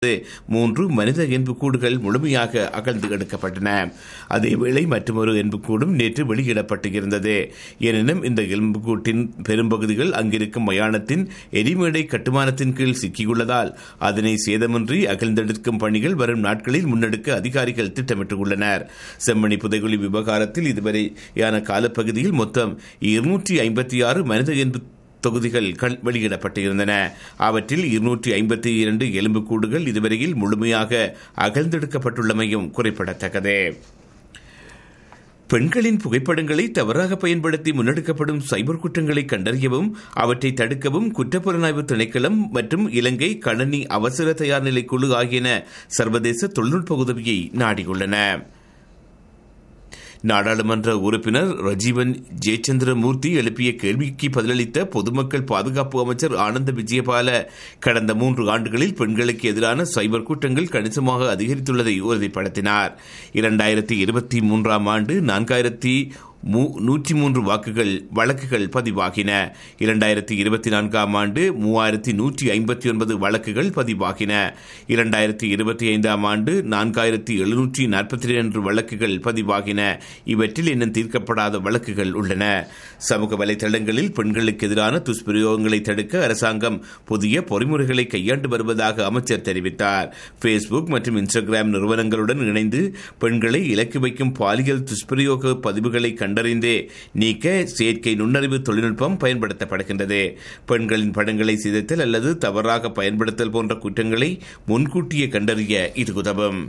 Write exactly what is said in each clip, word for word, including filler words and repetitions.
மூன்று மனித எலும்புக்கூடுகள் முழுமையாக அகழ்ந்து எடுக்கப்பட்டன. அதேவேளை மற்றொரு எலும்புக்கூடும் நேற்று வெளியிடப்பட்டிருந்தது. எனினும் இந்த எலும்புக்கூட்டின் பெரும்பகுதிகள் அங்கிருக்கும் மயானத்தின் எரிமேடை கட்டுமானத்தின் கீழ் சிக்கியுள்ளதால் அதனை சேதமின்றி அகழ்ந்தெடுக்கும் பணிகள் வரும் நாட்களில் முன்னெடுக்க அதிகாரிகள் திட்டமிட்டுள்ளனர். செம்மணி புதைகுழி விவகாரத்தில் இதுவரையான காலப்பகுதியில் மொத்தம் இருநூற்றி ஐம்பத்தி ஆறு மனித எலும்பு தொகுதிகள் வெளியிடப்பட்டிருந்தன. அவற்றில் இருநூற்றி ஐம்பத்தி இரண்டு எலும்புக்கூடுகள் இதுவரையில் முழுமையாக அகழ்ந்தெடுக்கப்பட்டுள்ளமையும் குறிப்பிடத்தக்கது. பெண்களின் புகைப்படங்களை தவறாக பயன்படுத்தி முன்னெடுக்கப்படும் சைபர் குற்றங்களை கண்டறியவும் அவற்றை தடுக்கவும் குற்றப்புலனாய்வு திணைக்களம் மற்றும் இலங்கை கணனி அவசர தயார்நிலை குழு ஆகியன சர்வதேச தொழில்நுட்ப உதவியை நாடியுள்ளன. நாடாளுமன்ற உறுப்பினர் ரஜீவன் ஜெயச்சந்திரமூர்த்தி எழுப்பிய கேள்விக்கு பதிலளித்த பொதுமக்கள் பாதுகாப்பு அமைச்சர் ஆனந்த விஜயபால கடந்த மூன்று ஆண்டுகளில் பெண்களுக்கு எதிரான சைபர் குற்றங்கள் கணிசமாக அதிகரித்துள்ளதை உறுதிப்படுத்தினார். இரண்டாயிரத்தி இருபத்தி மூன்றாம் ஆண்டு நான்காயிரத்தி நூற்றி மூன்று வாக்குகள் வழக்குகள் பதிவாகின. இரண்டாயிரத்தி இருபத்தி நான்காம் ஆண்டு மூவாயிரத்தி நூற்றி ஐம்பத்தி ஒன்பது வழக்குகள் பதிவாகின. இரண்டாயிரத்தி இருபத்தி ஐந்தாம் ஆண்டு நான்காயிரத்தி எழுநூற்றி நாற்பத்தி இரண்டு வழக்குகள் பதிவாகின. இவற்றில் இன்னும் தீர்க்கப்படாத வழக்குகள் உள்ளன. சமூக வலைதளங்களில் பெண்களுக்கு எதிரான துஷ்பிரயோகங்களை தடுக்க அரசாங்கம் புதிய பொறிமுறைகளை கையாண்டு வருவதாக அமைச்சர் தெரிவித்தார். பேஸ்புக் மற்றும் இன்ஸ்டாகிராம் நிறுவனங்களுடன் இணைந்து பெண்களை இலக்கு வைக்கும் பாலியல் துஷ்பிரயோக பதிவுகளை கண்டறிந்தே நீக்க செயற்கை நுண்ணறிவு தொழில்நுட்பம் பயன்படுத்தப்படுகின்றது. பெண்களின் படங்களை சிதைத்தல் அல்லது தவறாக பயன்படுத்தல் போன்ற குற்றங்களை முன்கூட்டியே கண்டறிய இது உதவும்.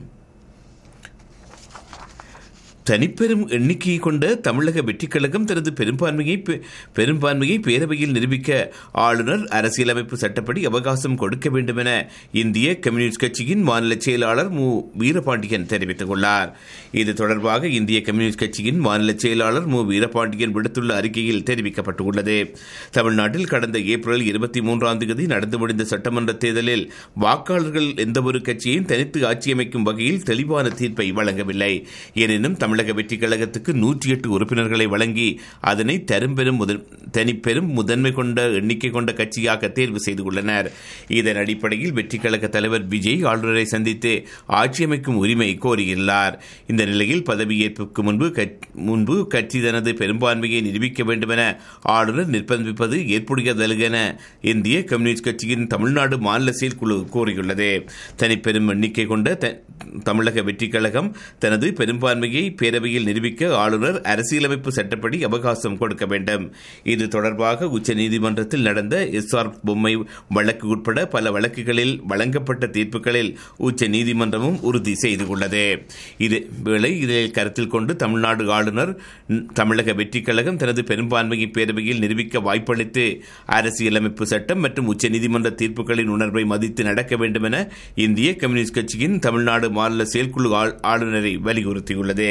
தனிப்பெரும் எண்ணிக்கையை கொண்ட தமிழக வெற்றிக் கழகம் தனது பெரும்பான்மையை பெரும்பான்மையை பேரவையில் நிரூபிக்க ஆளுநர் அரசியலமைப்பு சட்டப்படி அவகாசம் கொடுக்க வேண்டும் என இந்திய கம்யூனிஸ்ட் கட்சியின் மாநில செயலாளர் மு வீரபாண்டியன் தெரிவித்துள்ளார். இது தொடர்பாக இந்திய கம்யூனிஸ்ட் கட்சியின் மாநில செயலாளர் மு வீரபாண்டியன் விடுத்துள்ள அறிக்கையில் தெரிவிக்கப்பட்டுள்ளது. தமிழ்நாட்டில் கடந்த ஏப்ரல் இருபத்தி மூன்றாம் தேதி நடந்து முடிந்த சட்டமன்ற தேர்தலில் வாக்காளர்கள் எந்தவொரு கட்சியையும் தனித்து ஆட்சியமைக்கும் வகையில் தெளிவான தீர்ப்பை வழங்கவில்லை. எனினும் தமிழக வெற்றிக் கழகத்துக்கு நூற்றி எட்டு உறுப்பினர்களை வழங்கி அதனை தரும்பெரும் தனிப்பெரும் முதன்மை கொண்ட எண்ணிக்கை கொண்ட கட்சியாக தேர்வு செய்துள்ளனர். இதன் அடிப்படையில் வெற்றிக் கழக தலைவர் விஜய் ஆளுநரை சந்தித்து ஆட்சியமைக்கும் உரிமை கோரியுள்ளார். இந்த நிலையில் பதவியேற்புக்கு முன்பு முன்பு கட்சி தனது பெரும்பான்மையை நிரூபிக்க வேண்டும் என ஆளுநர் நிர்பந்திப்பது ஏற்புடையதல்ல என இந்திய கம்யூனிஸ்ட் கட்சியின் தமிழ்நாடு மாநில செயற்குழு கோரியுள்ளது. தனிப்பெரும் எண்ணிக்கை கொண்ட தமிழக வெற்றிக் கழகம் தனது பெரும்பான்மையை பேரவையில் நிரூபிக்க ஆளுநர் அரசியலமைப்பு சட்டப்படி அவகாசம் கொடுக்க வேண்டும். இது தொடர்பாக உச்சநீதிமன்றத்தில் நடந்த எஸ் ஆர் பொம்மை வழக்கு உட்பட பல வழக்குகளில் வழங்கப்பட்ட தீர்ப்புகளில் உச்சநீதிமன்றமும் உறுதி செய்துள்ளது. இதேவேளை இதை கருத்தில் கொண்டு தமிழ்நாடு ஆளுநர் தமிழக வெற்றிக் கழகம் தனது பெரும்பான்மையை பேரவையில் நிரூபிக்க வாய்ப்பளித்து அரசியலமைப்பு சட்டம் மற்றும் உச்சநீதிமன்ற தீர்ப்புகளின் உணர்வை மதித்து நடக்க வேண்டும் என இந்திய கம்யூனிஸ்ட் கட்சியின் தமிழ்நாடு மாநில செயற்குழு ஆளுநரை வலியுறுத்தியுள்ளது.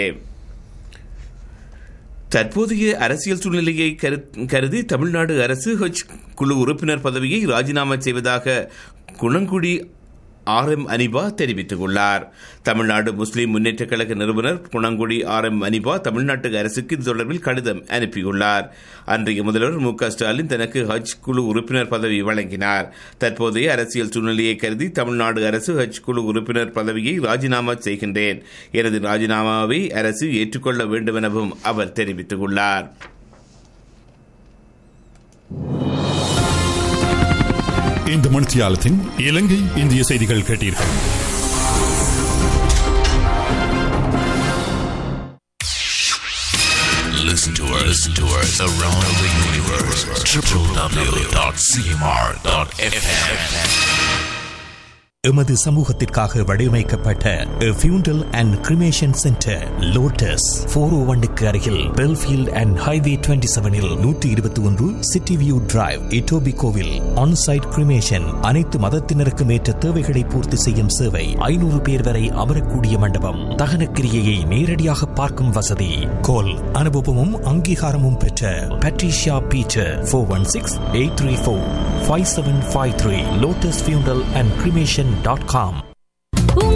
தற்போதைய அரசியல் சூழ்நிலையை கருதி தமிழ்நாடு அரசு ஹஜ் குழு உறுப்பினர் பதவியை ராஜினாமா செய்வதாக குணங்குடி ஆர் எம் அனிபா தெரிவித்துள்ளார். தமிழ்நாடு முஸ்லீம் முன்னேற்ற கழக நிறுவனர் குணங்குடி ஆர் எம் அனிபா தமிழ்நாட்டு அரசுக்கு இது தொடர்பில் கடிதம் அனுப்பியுள்ளார். அன்றைய முதல்வர் மு க ஸ்டாலின் தனக்கு ஹஜ் குழு உறுப்பினர் பதவி வழங்கினார். தற்போதைய அரசியல் சூழ்நிலையை கருதி தமிழ்நாடு அரசு ஹஜ் குழு உறுப்பினர் பதவியை ராஜினாமா செய்கின்றேன். எனது ராஜினாமாவை அரசு ஏற்றுக்கொள்ள வேண்டும் எனவும் அவர் தெரிவித்துள்ளார். இந்த மணித்தியாலத்தின் இலங்கை இந்திய செய்திகள் கேட்டீர்கள். Listen to us, listen to us around the universe. w w w dot c m r dot f m. எமது சமூகத்திற்காக வடிவமைக்கப்பட்ட ஃபியூண்டல் அண்ட் கிரிமேஷன் சென்டர் லோட்டஸ் போர் ஓ ஒன்னுக்கு அருகில் பெல்ஃபீல்ட் அண்ட் ஹைவே டுவெண்ட்டி செவனில் நூற்றி இருபத்தி ஒன்று city view drive இட்டோபிகோவில் onsite cremation அனைத்து மதத்தினருக்கும் ஏற்ற தேவைகளை பூர்த்தி செய்யும் சேவை. ஐநூறு பேர் வரை அமரக்கூடிய மண்டபம், தகனக்கிரியையை நேரடியாக பார்க்கும் வசதி. கோல் அனுபவமும் அங்கீகாரமும் பெற்ற Patricia Peter four one six eight three four five seven five three lotus ஃபியூண்டல் அண்ட் கிரிமேஷன் டாட் காம்.